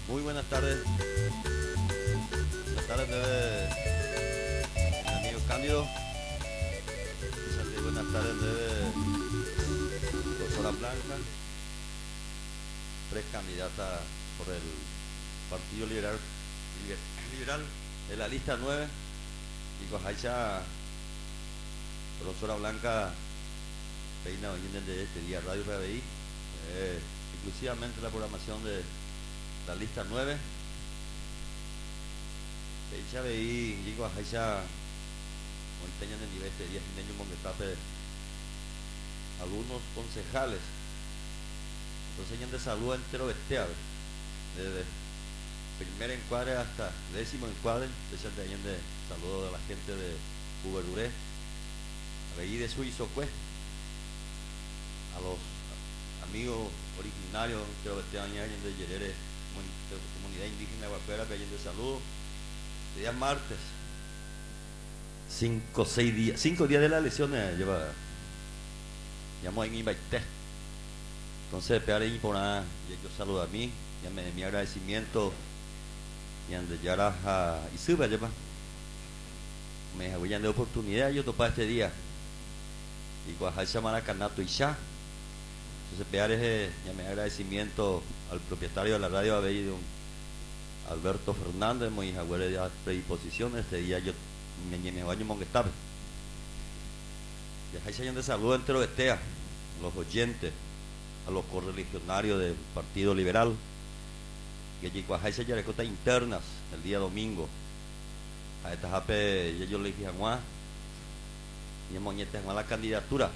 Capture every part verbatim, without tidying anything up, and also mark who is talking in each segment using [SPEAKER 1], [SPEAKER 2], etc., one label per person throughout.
[SPEAKER 1] Muy buenas tardes. Buenas tardes, debe mi amigo Cándido. Santi, buenas tardes, debe profesora Blanca. Tres candidatas por el Partido Liberal, Liber- Liberal de la lista nueve. Y Cojacha, profesora Blanca, Peina oyendo de este día Radio R B I. Eh, exclusivamente la programación de la lista nueve. Ella veí, digo, a ella, montaña de nivel de diez niños monguetape, algunos concejales, entonces ella de salud entero bestial, desde primer encuadre hasta décimo encuadre, especialmente ella de saludo de la gente de Uberduré, a veí de su Isocue, a los amigos originarios, quiero bestial, ella de Yerere, comunidad indígena guapera, que ella de saludo. Día martes, cinco, seis días, cinco días de las elecciones lleva, llamo en Invaité. Entonces, pegar ahí por nada, yo saludo a mí, ya me mi agradecimiento, y ande ya a y sube lleva, me voy a dar oportunidad yo topar este día, y cuajar semana canato y ya. Entonces, pegar ese, ya me agradecimiento al propietario de la radio Abelli, Alberto Fernández, muy jaguare de predisposición. Este día yo me me baño monguestabe. Y ahí se de saludo entero de Tea, a los oyentes, a los correligionarios del Partido Liberal. Y allí cuajai se yarecotas internas el día domingo. A esta jape yo le dije a Juan, y moñete a la candidatura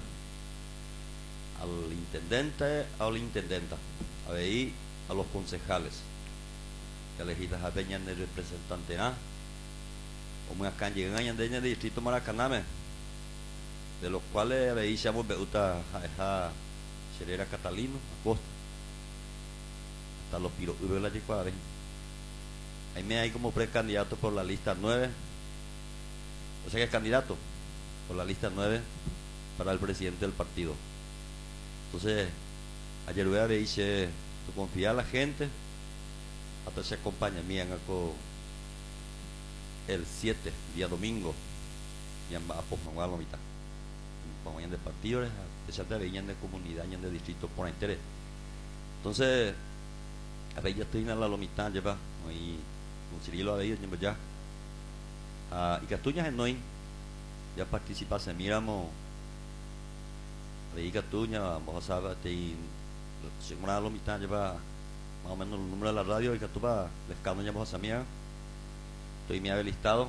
[SPEAKER 1] al intendente, a la intendenta, a ver, a los concejales. Que elegida a Peña de representante A, como acá llegan a del distrito Maracaname, de los cuales veíamos Beuta a esa Xerera Catalino, Acosta, hasta los Piro y la Chicuave. Ahí me hay como precandidato por la lista nueve, o sea que es candidato por la lista nueve para el presidente del partido. Entonces, ayer voy a ver, tu confía a la gente. Hasta se acompaña mi con el siete, día domingo, y en va a posar la mitad. Como de partidos, especialmente de de comunidad, de distrito por interés. Entonces, a ver, ya estoy en la lomitad, lleva, y con Cirilo a ver, ya. Y Castuñas en Noy, ya participase, miramos, a ver, Castuñas, vamos a ver, según la lomitad, lleva más o menos el número de la radio y que tú vas les calmo ya vos a mí estoy me había listado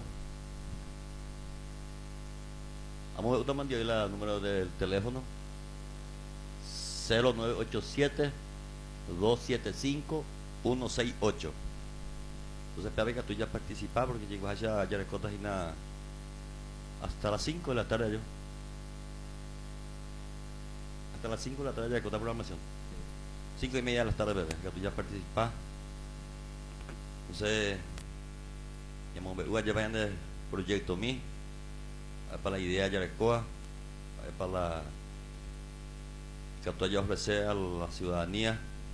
[SPEAKER 1] vamos a ver mandar el número del teléfono cero nueve ocho siete dos siete cinco uno seis ocho. Entonces espera que tú ya participar porque llegó allá ya recotas y nada hasta las cinco de la tarde yo hasta las cinco de la tarde ya recotas programación cinco y media de la tarde, bebé, que tú ya participas. Entonces, ya me voy a llevar en el proyecto mí, para la idea de Yarecoa, para la que tú ya ofrecer a la ciudadanía,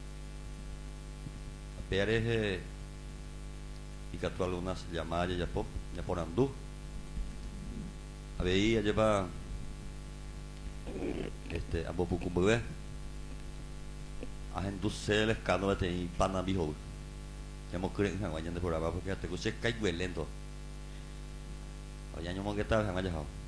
[SPEAKER 1] a P R G y que tú algunas llamadas ya por, ya por andú. A ver, ya lleva este, a Bopucum bebé. A gente se les cano de tener pana viejo. Ya hemos creído en Guayán de por abajo porque te escuché cae lento. Oye, yo me que estaba en Guayán.